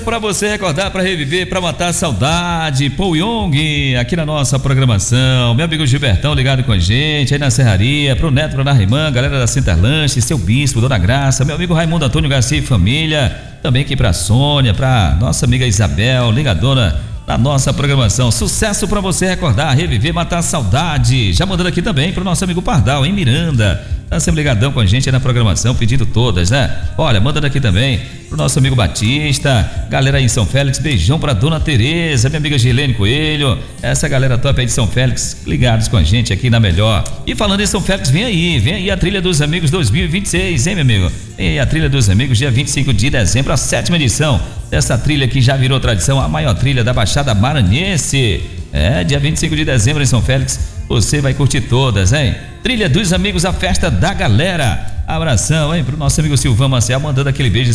Para você recordar, para reviver, para matar a saudade, Paul Young aqui na nossa programação. Meu amigo Gilbertão ligado com a gente aí na Serraria, pro Neto, pra Narimã, galera da Cinterlanche, seu Bispo, Dona Graça, meu amigo Raimundo Antônio Garcia e família, também aqui pra Sônia, pra nossa amiga Isabel, ligadora na nossa programação. Sucesso para você recordar, reviver, matar a saudade. Já mandando aqui também pro nosso amigo Pardal em Miranda. Tá sempre ligadão com a gente aí na programação, pedindo todas, né? Olha, mandando aqui também pro nosso amigo Batista, galera aí em São Félix, beijão pra Dona Tereza, minha amiga Gilene Coelho, essa galera top aí de São Félix, ligados com a gente aqui na Melhor. E falando em São Félix, vem aí a Trilha dos Amigos 2026, hein, meu amigo? Vem aí a Trilha dos Amigos, dia 25 de dezembro, a 7ª edição dessa trilha que já virou tradição, a maior trilha da Baixada Maranhense. Dia 25 de dezembro em São Félix, você vai curtir todas, hein? Trilha dos Amigos, a festa da galera. Abração, hein, pro nosso amigo Silvão Maciel, mandando aquele beijo